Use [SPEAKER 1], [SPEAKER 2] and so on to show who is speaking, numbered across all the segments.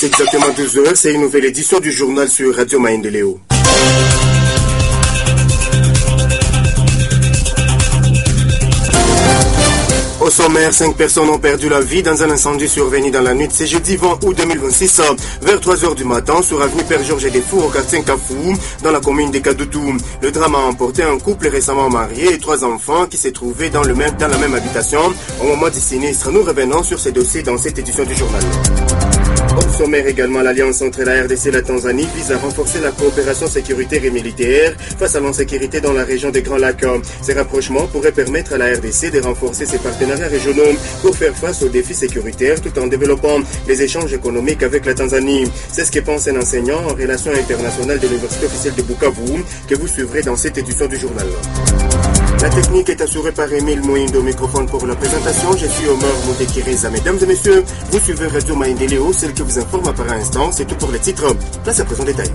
[SPEAKER 1] C'est exactement 12h, c'est une nouvelle édition du journal sur Radio Maendeleo. Au sommaire, 5 personnes ont perdu la vie dans un incendie survenu dans la nuit de ce jeudi 20 août 2026 vers 3h du matin sur avenue Père Georges Desfours au quartier Nkafou dans la commune de Kadoutou. Le drame a emporté un couple récemment marié et 3 enfants qui se trouvaient dans la même habitation au moment du sinistre. Nous revenons sur ces dossiers dans cette édition du journal. Au sommaire également, l'alliance entre la RDC et la Tanzanie vise à renforcer la coopération sécuritaire et militaire face à l'insécurité dans la région des Grands Lacs. Ces rapprochements pourraient permettre à la RDC de renforcer ses partenariats régionaux pour faire face aux défis sécuritaires tout en développant les échanges économiques avec la Tanzanie. C'est ce que pense un enseignant en relations internationales de l'Université officielle de Bukavu que vous suivrez dans cette édition du journal. La technique est assurée par Émile Moïndo au microphone pour la présentation. Je suis Omar Moudekireza. Mesdames et messieurs, vous suivez Radio Maendeleo, celle qui vous informe par instant. C'est tout pour les titres. Place à présent détail.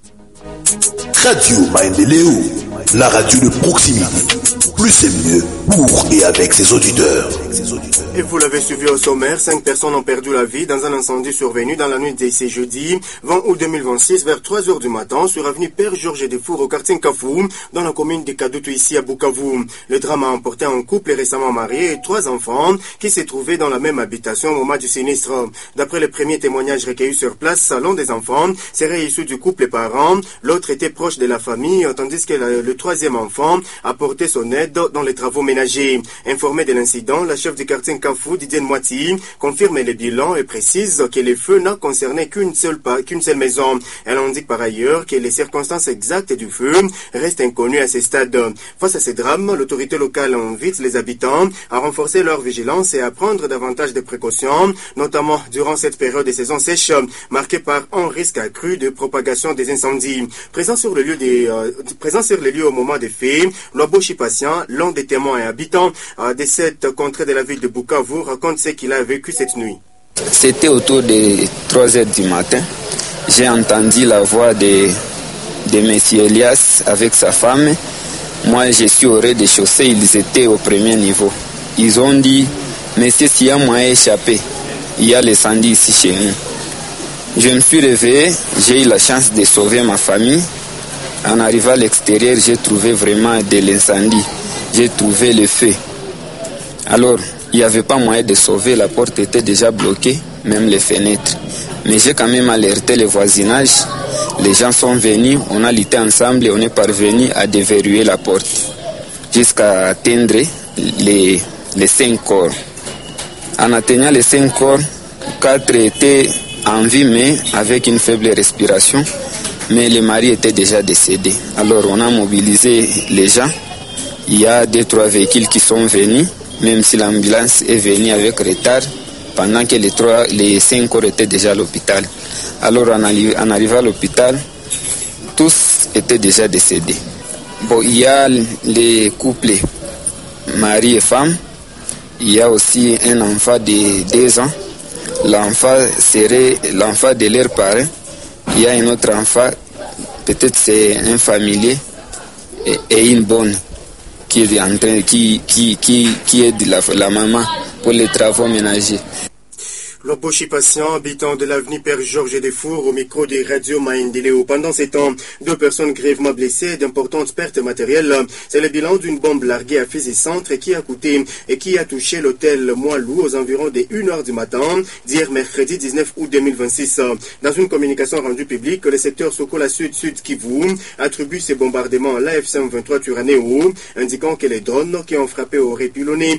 [SPEAKER 2] Radio Maendeleo, la radio de proximité. Plus et mieux pour et avec ses auditeurs.
[SPEAKER 1] Et vous l'avez suivi au sommaire, 5 personnes ont perdu la vie dans un incendie survenu dans la nuit de ce jeudi 20 août 2026 vers 3h du matin sur avenue Père Georges Desfours au quartier Nkafou dans la commune de Kadoutou ici à Bukavu. Le drame a emporté un couple récemment marié et 3 enfants qui se trouvaient dans la même habitation au moment du sinistre. D'après les premiers témoignages recueillis sur place, l'un des enfants serait issu du couple parent, l'autre était proche de la famille, tandis que le 3e enfant apportait son aide dans les travaux ménagers. Informé de l'incident, la chef du quartier Nkafou, Didier Moiti, confirme le bilan et précise que les feux n'a concerné qu'une seule maison. Elle indique par ailleurs que les circonstances exactes du feu restent inconnues à ce stade. Face à ces drames, l'autorité locale invite les habitants à renforcer leur vigilance et à prendre davantage de précautions, notamment durant cette période de saison sèche marquée par un risque accru de propagation des incendies. Présent sur le lieu au moment des faits, Loboshi Patient, l'un des témoins et habitants de cette contrée de la ville de Bukavu, raconte ce qu'il a vécu cette nuit.
[SPEAKER 3] C'était autour de 3h du matin. J'ai entendu la voix de M. Elias avec sa femme. Moi, je suis au rez-de-chaussée, ils étaient au premier niveau. Ils ont dit, monsieur, s'il y a moyen d'échapper, il y a l'incendie ici chez nous. Je me suis réveillé, j'ai eu la chance de sauver ma famille. En arrivant à l'extérieur, j'ai trouvé vraiment de l'incendie. J'ai trouvé le feu. Alors, il n'y avait pas moyen de sauver, la porte était déjà bloquée, même les fenêtres. Mais j'ai quand même alerté le voisinage. Les gens sont venus, on a lutté ensemble et on est parvenu à déverrouiller la porte jusqu'à atteindre les 5 corps. En atteignant les 5 corps, 4 étaient en vie mais avec une faible respiration. Mais le mari était déjà décédé. Alors on a mobilisé les gens. Il y a 2-3 véhicules qui sont venus, même si l'ambulance est venue avec retard, pendant que les 5 corps étaient déjà à l'hôpital. Alors en arrivant à l'hôpital, tous étaient déjà décédés. Bon, il y a les couples, mari et femme. Il y a aussi un enfant de 2 ans. L'enfant serait l'enfant de leur parent. Il y a un autre enfant, peut-être c'est un familier et une bonne qui est en train, qui aide la maman pour les travaux ménagers.
[SPEAKER 1] Loboshi Patient, habitant de l'avenue Père Georges Desfours, au micro des radios Maendeleo. Pendant ces temps, 2 personnes grièvement blessées, d'importantes pertes matérielles. C'est le bilan d'une bombe larguée à Fizi Centre qui a touché l'hôtel Moilou aux environs de 1h du matin, d'hier mercredi 19 août 2026. Dans une communication rendue publique, le secteur Sokola Sud Kivu attribue ces bombardements à l'AFC 23 Turaneo, indiquant que les drones qui ont frappé auraient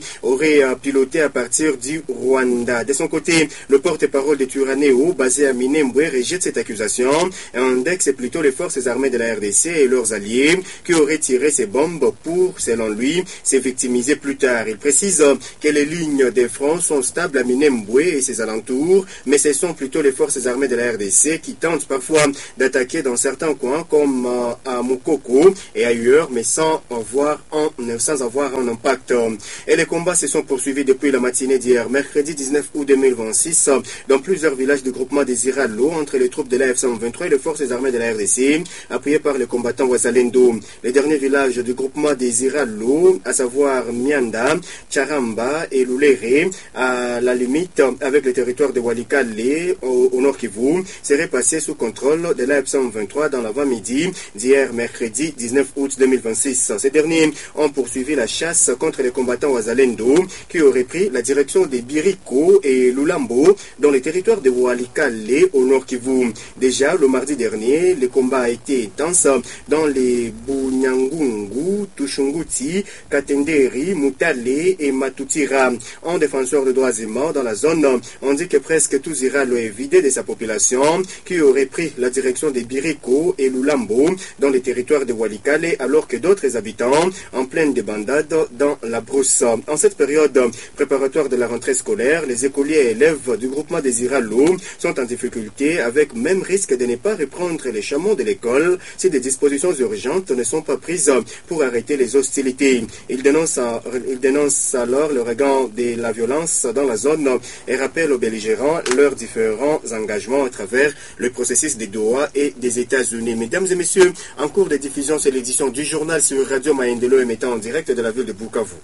[SPEAKER 1] piloté à partir du Rwanda. De son côté, le porte-parole de Turaneo, basé à Minembwe, rejette cette accusation et indexe plutôt les forces armées de la RDC et leurs alliés qui auraient tiré ces bombes pour, selon lui, se victimiser plus tard. Il précise que les lignes de front sont stables à Minembwe et ses alentours, mais ce sont plutôt les forces armées de la RDC qui tentent parfois d'attaquer dans certains coins comme à Mukoko et ailleurs, mais sans avoir un impact. Et les combats se sont poursuivis depuis la matinée d'hier, mercredi 19 août 2026. 2026 dans plusieurs villages du groupement des Iralo entre les troupes de l'AF-123 et les forces armées de la RDC, appuyées par les combattants Wazalendo. Les derniers villages du groupement des Iralo, à savoir Mianda, Charamba et Louléré, à la limite avec le territoire de Walikale au nord Kivu, seraient passés sous contrôle de l'AF-123 dans l'avant-midi d'hier mercredi 19 août 2026. Ces derniers ont poursuivi la chasse contre les combattants Wazalendo qui auraient pris la direction des Biriko et Lulambo dans les territoires de Walikale au nord Kivu. Déjà le mardi dernier, le combat a été intense dans les Bunyangungu, Tushunguti, Katenderi, Mutale et Matutira. Un défenseur de droits humains dans la zone, on dit que presque tout Iralo est vidé de sa population qui aurait pris la direction des Biriko et Lulambo dans les territoires de Walikale alors que d'autres habitants en pleine débandade dans la brousse. En cette période préparatoire de la rentrée scolaire, les écoliers et élèves du groupement des Iralo sont en difficulté avec même risque de ne pas reprendre les chameaux de l'école si des dispositions urgentes ne sont pas prises pour arrêter les hostilités. Ils dénoncent alors le regain de la violence dans la zone et rappellent aux belligérants leurs différents engagements à travers le processus des Doha et des États-Unis. Mesdames et messieurs, en cours de diffusion, c'est l'édition du journal sur Radio Maendeleo émettant en direct de la ville de Bukavu.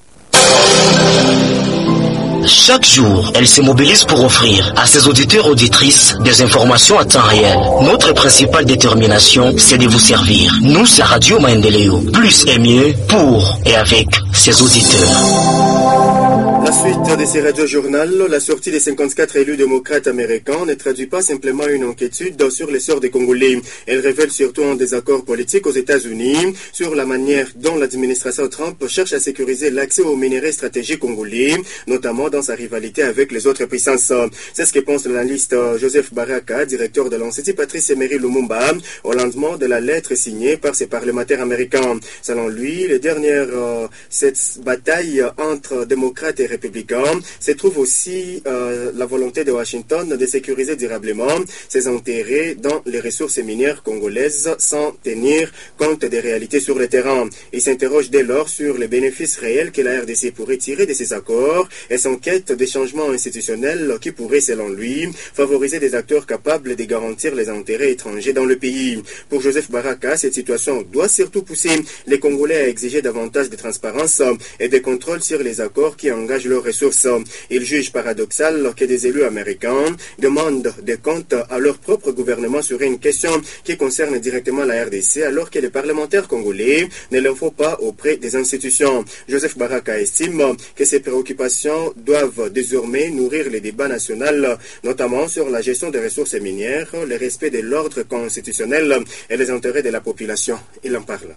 [SPEAKER 4] Chaque jour, elle se mobilise pour offrir à ses auditeurs et auditrices des informations à temps réel. Notre principale détermination, c'est de vous servir. Nous, c'est Radio Maendeleo. Plus et mieux pour et avec ses auditeurs.
[SPEAKER 1] La suite de ces radio-journaux, la sortie des 54 élus démocrates américains ne traduit pas simplement une inquiétude sur les sorts des Congolais. Elle révèle surtout un désaccord politique aux États-Unis sur la manière dont l'administration Trump cherche à sécuriser l'accès aux minerais stratégiques congolais, notamment dans sa rivalité avec les autres puissances. C'est ce que pense l'analyste Joseph Baraka, directeur de l'Institut Patrice Emery Lumumba, au lendemain de la lettre signée par ses parlementaires américains. Selon lui, les dernières cette bataille entre démocrates et républicains se trouve aussi la volonté de Washington de sécuriser durablement ses intérêts dans les ressources minières congolaises sans tenir compte des réalités sur le terrain. Il s'interroge dès lors sur les bénéfices réels que la RDC pourrait tirer de ces accords et s'inquiète des changements institutionnels qui pourraient, selon lui, favoriser des acteurs capables de garantir les intérêts étrangers dans le pays. Pour Joseph Baraka, cette situation doit surtout pousser les Congolais à exiger davantage de transparence et de contrôle sur les accords qui engagent leurs ressources. Il juge paradoxal que des élus américains demandent des comptes à leur propre gouvernement sur une question qui concerne directement la RDC alors que les parlementaires congolais ne l'en font pas auprès des institutions. Joseph Baraka estime que ces préoccupations doivent désormais nourrir les débats nationaux, notamment sur la gestion des ressources minières, le respect de l'ordre constitutionnel et les intérêts de la population. Il en parle.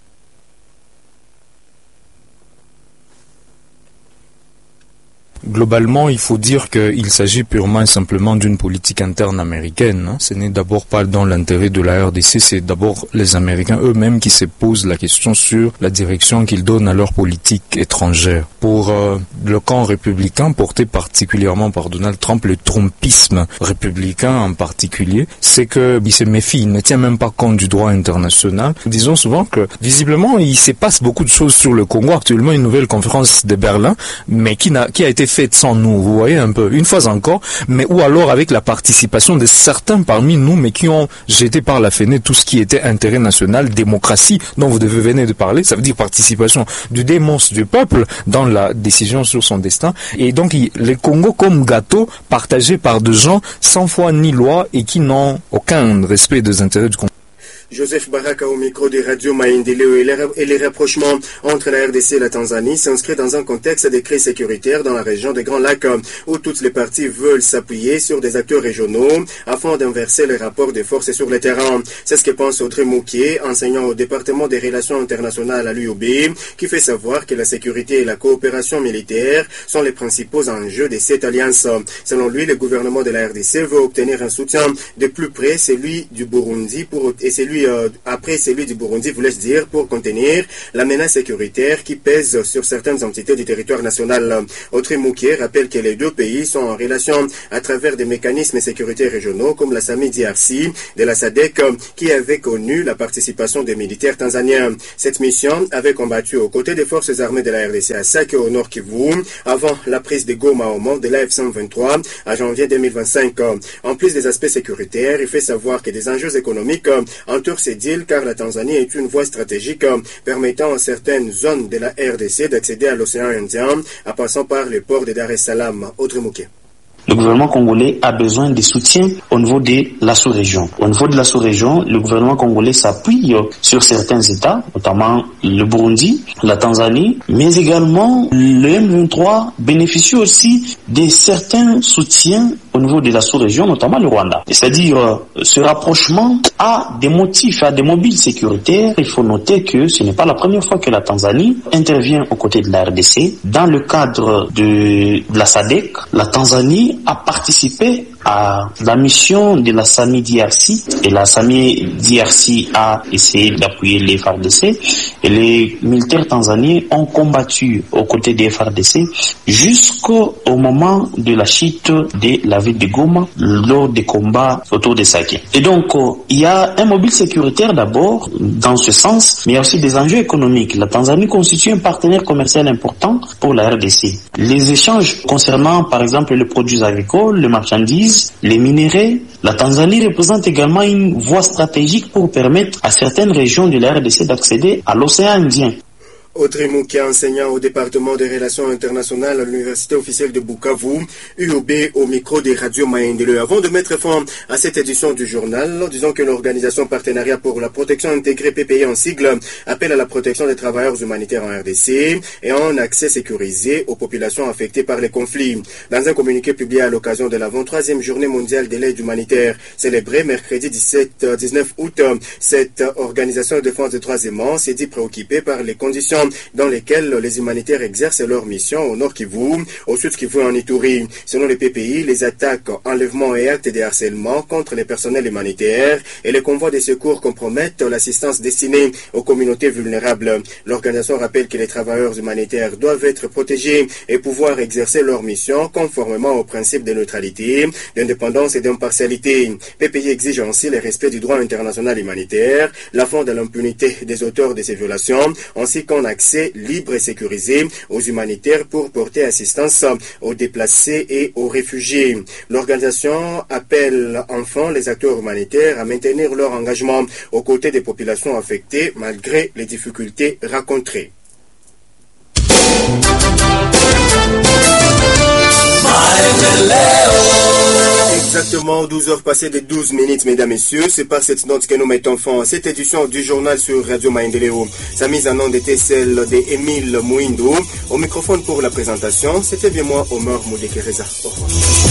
[SPEAKER 5] Globalement, il faut dire qu'il s'agit purement et simplement d'une politique interne américaine. Ce n'est d'abord pas dans l'intérêt de la RDC, c'est d'abord les Américains eux-mêmes qui se posent la question sur la direction qu'ils donnent à leur politique étrangère. Pour le camp républicain, porté particulièrement par Donald Trump, le trumpisme républicain en particulier, c'est qu'il se méfie, il ne tient même pas compte du droit international. Disons souvent que, visiblement, il se passe beaucoup de choses sur le Congo. Actuellement, une nouvelle conférence de Berlin, mais qui a été faite sans nous, vous voyez un peu, une fois encore, mais ou alors avec la participation de certains parmi nous, mais qui ont jeté par la fenêtre tout ce qui était intérêt national, démocratie, dont vous venez de parler, ça veut dire participation du démons du peuple dans la décision sur son destin, et donc les Congo comme gâteau partagé par des gens sans foi ni loi et qui n'ont aucun respect des intérêts du Congo.
[SPEAKER 1] Joseph Baraka au micro de Radio Maendeleo et les rapprochements entre la RDC et la Tanzanie s'inscrit dans un contexte de crise sécuritaire dans la région des Grands Lacs où toutes les parties veulent s'appuyer sur des acteurs régionaux afin d'inverser les rapports de force sur le terrain. C'est ce que pense Audrey Moukié, enseignant au département des relations internationales à l'UOB, qui fait savoir que la sécurité et la coopération militaire sont les principaux enjeux de cette alliance. Selon lui, le gouvernement de la RDC veut obtenir un soutien de plus près, celui du Burundi et celui après celui du Burundi, voulais-je dire, pour contenir la menace sécuritaire qui pèse sur certaines entités du territoire national. Audrey Moukié rappelle que les deux pays sont en relation à travers des mécanismes sécuritaires régionaux comme la SAMI-DRC de la SADC qui avait connu la participation des militaires tanzaniens. Cette mission avait combattu aux côtés des forces armées de la RDC à Sake au Nord Kivu avant la prise de Goma au moment de la F-123 à janvier 2025. En plus des aspects sécuritaires, il fait savoir que des enjeux économiques entourent ces deals car la Tanzanie est une voie stratégique permettant à certaines zones de la RDC d'accéder à l'océan Indien en passant par le port de Dar es Salaam. Audrey Moukié.
[SPEAKER 6] Le gouvernement congolais a besoin de soutien au niveau de la sous-région. Au niveau de la sous-région, le gouvernement congolais s'appuie sur certains États, notamment le Burundi, la Tanzanie, mais également le M23 bénéficie aussi de certains soutiens au niveau de la sous-région, notamment le Rwanda. C'est-à-dire, ce rapprochement a des motifs, a des mobiles sécuritaires. Il faut noter que ce n'est pas la première fois que la Tanzanie intervient aux côtés de la RDC. Dans le cadre de la SADC, la Tanzanie a participé à la mission de la SAMI-DRC et la SAMI-DRC a essayé d'appuyer les FARDC et les militaires tanzaniens ont combattu aux côtés des FARDC jusqu'au moment de la chute de la ville de Goma lors des combats autour de Sake. Et donc, il y a un mobile sécuritaire d'abord dans ce sens, mais il y a aussi des enjeux économiques. La Tanzanie constitue un partenaire commercial important pour la RDC. Les échanges concernant par exemple les produits agricoles, les marchandises, les minéraux, la Tanzanie représente également une voie stratégique pour permettre à certaines régions de la RDC d'accéder à l'océan Indien.
[SPEAKER 1] Audrey Moukié, enseignant au département des relations internationales à l'Université officielle de Bukavu, UOB, au micro des radios Maendeleu. Avant de mettre fin à cette édition du journal, disons que l'organisation Partenariat pour la protection intégrée PPI en sigle appelle à la protection des travailleurs humanitaires en RDC et en accès sécurisé aux populations affectées par les conflits. Dans un communiqué publié à l'occasion de la 23e journée mondiale de l'aide humanitaire célébrée mercredi 19 août, cette organisation de défense des droits humains s'est dit préoccupée par les conditions dans lesquels les humanitaires exercent leur mission au Nord Kivu, au Sud Kivu et en Ituri. Selon les PPI, les attaques, enlèvements et actes de harcèlement contre les personnels humanitaires et les convois de secours compromettent l'assistance destinée aux communautés vulnérables. L'organisation rappelle que les travailleurs humanitaires doivent être protégés et pouvoir exercer leur mission conformément aux principes de neutralité, d'indépendance et d'impartialité. PPI exige ainsi le respect du droit international humanitaire, la fin de l'impunité des auteurs de ces violations, ainsi qu'un accès libre et sécurisé aux humanitaires pour porter assistance aux déplacés et aux réfugiés. L'organisation appelle enfin les acteurs humanitaires à maintenir leur engagement aux côtés des populations affectées malgré les difficultés rencontrées. Exactement 12 heures passées de 12 minutes, mesdames et messieurs. C'est par cette note que nous mettons fin à cette édition du journal sur Radio Maendeleu. Sa mise en onde était celle d'Émile Mouindo. Au microphone pour la présentation, c'était bien moi, Omar Moudekereza. Au revoir.